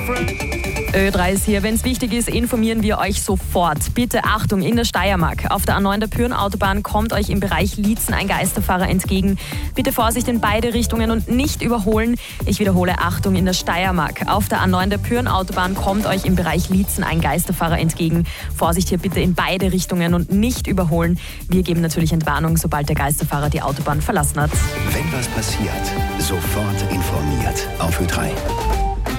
Ö3 ist hier. Wenn es wichtig ist, informieren wir euch sofort. Bitte Achtung, in der Steiermark. Auf der A9 der Pyhrn-Autobahn kommt euch im Bereich Liezen ein Geisterfahrer entgegen. Bitte Vorsicht in beide Richtungen und nicht überholen. Ich wiederhole, Achtung, in der Steiermark. Auf der A9 der Pyhrn-Autobahn kommt euch im Bereich Liezen ein Geisterfahrer entgegen. Vorsicht hier bitte in beide Richtungen und nicht überholen. Wir geben natürlich Entwarnung, sobald der Geisterfahrer die Autobahn verlassen hat. Wenn was passiert, sofort informiert auf Ö3.